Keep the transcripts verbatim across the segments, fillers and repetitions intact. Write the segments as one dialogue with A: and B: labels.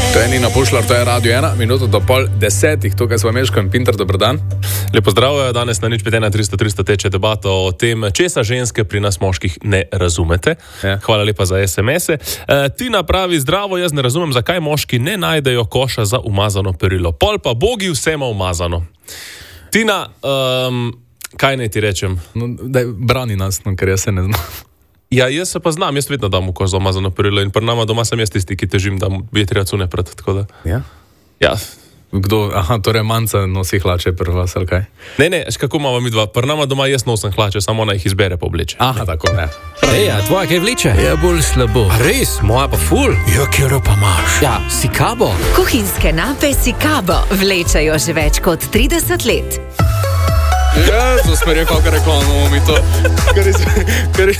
A: To je Nina Pušlar, to je Radio ena, minuto do pol desetih, tukaj smo Meško in Pinter, dober dan.
B: Lepo zdrav, danes na nič pet ena tristo tristo teče debata o tem, česa ženske pri nas moških ne razumete. Ja. Hvala lepa za es em ese. E, Tina pravi, zdravo, jaz ne razumem, zakaj moški ne najdejo koša za umazano perilo. Pol pa bogi vse ima umazano. Tina, um, kaj naj ti rečem?
A: No, daj, brani nas, no, ker jaz se ne znam.
B: Ja, jaz se pa znam, jaz vedno dam v koš za umazano perilo in pri nama doma sem jaz tisti, ki težim, da je treba cune pred, tako da.
A: Ja?
B: Ja.
A: Kdo, aha, torej manca nosi hlače pri vas, ali kaj?
B: Ne, ne, kako imamo mi dva, pri nama doma jaz nosim hlače, samo ona jih izbere pa obleče.
A: Aha, tako, ne.
C: Ej, a tvoja kaj vleče?
D: Ja, bolj slabo.
C: A res, moja pa ful.
D: Ja, kjero pa imaš?
C: Ja, Sikabo.
E: Kuhinjske nape Sikabo vlečajo že več kot trideset let.
A: Ja, to smo rekel, kar reklamo mi to. Kar je, kar je...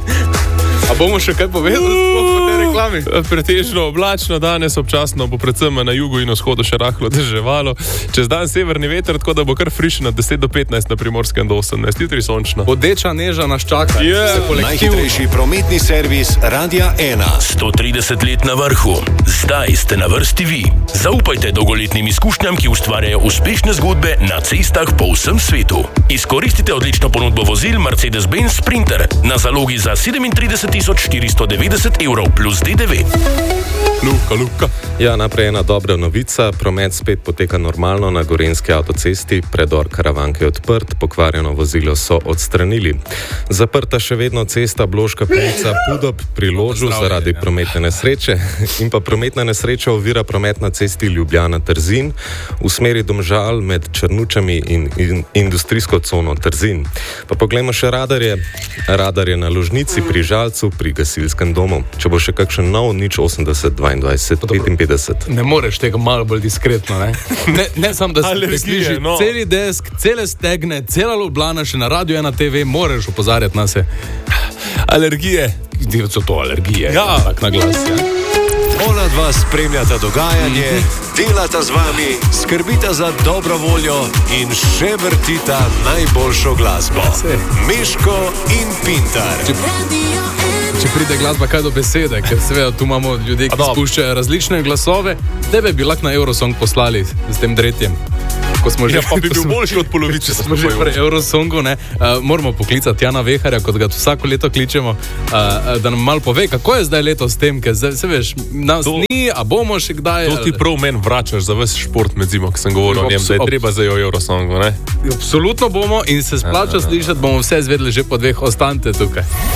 A: A bomo še kaj povedali po tej reklami?
B: Pretežno oblačno, danes občasno bo predvsem na jugu in vzhodu še rahlo deževalo. Čez dan severni veter, tako da bo kar frišno deset do petnajst, na Primorskem do osemnajst, jutri sončno.
A: Bodeča neža nas čaka.
B: Yeah.
F: Najhitrejši prometni servis Radia ena. sto trideset let na vrhu. Zdaj ste na vrsti vi. Zaupajte dolgoletnim izkušnjam, ki ustvarjajo uspešne zgodbe na cestah po vsem svetu. Izkoristite odlično ponudbo vozil Mercedes-Benz Sprinter na zalogi za sedemintrideset tisoč štiristo devetdeset evrov plus de de ve.
B: Luka, Luka.
G: Ja, naprej ena dobra novica. Promet spet poteka normalno na gorenjski avtocesti. Predor Karavanke je odprt, pokvarjeno vozilo so odstranili. Zaprta še vedno cesta Bloška Pilica-Pudob pri Ložu zaradi prometne nesreče in pa prometna nesreča ovira promet na cesti Ljubljana-Trzin v smeri Domžal med Črnučami in, in industrijsko cono Trzin. Pa poglejmo še radarje. Radar je na Ložnici pri Žalcu pri gasilskem domu. Če bo še kakšen nov, nič osemdeset dvaindvajset petinpetdeset.
A: Ne moreš tega malo bolj diskretno, ne? Ne, ne samo, da se sliši no. Celi desk, cele stegne, cela Ljubljana, še na Radio ena te ve, moreš opozarjati na se.
B: Alergije.
A: Gdje so to alergije?
B: Ja.
A: Tak na glas, ja.
F: Ona dva spremljata dogajanje, delata z vami, skrbita za dobro voljo in še vrtita najboljšo glasbo. Meško in Pintar.
A: Če pride glasba kaj do besede, ker seveda tu imamo ljudi, ki spuščajo različne glasove, tebe bi lahko na Eurosong poslali s tem dretjem. Ko smo že,
B: ja, pa bi bil boljši od polovice.
A: Smo že pri Eurosongu, ne? Uh, moramo poklicati Jana Veharja, kot ga vsako leto kličemo, uh, da nam malo pove, kako je zdaj leto s tem, ker zdaj, se veš, nas to, ni, a bomo še kdaj...
B: To ti prav men vračaš za ves šport med zimo, ki sem govoril o njem, da je treba za Eurosongu, ne?
A: Absolutno bomo in se splača ja, slišati, bomo vse izvedeli že po dveh, ostanite tukaj.